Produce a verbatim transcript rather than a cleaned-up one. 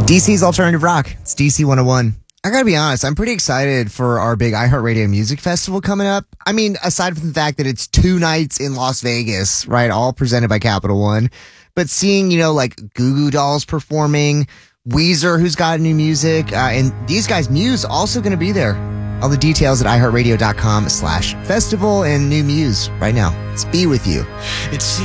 D C's Alternative Rock. It's D C one oh one. I gotta be honest, I'm pretty excited for our big iHeartRadio Music Festival coming up. I mean, aside from the fact that it's two nights in Las Vegas, right, all presented by Capital One, but seeing, you know, like Goo Goo Dolls performing, Weezer, who's got new music, uh, and these guys, Muse, also gonna be there. All the details at iHeartRadio.com slash festival and new Muse right now. Let's be with you. It's